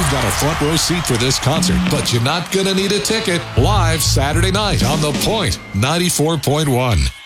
You've got a front row seat for this concert, but you're not going to need a ticket. Live Saturday night on The Point 94.1.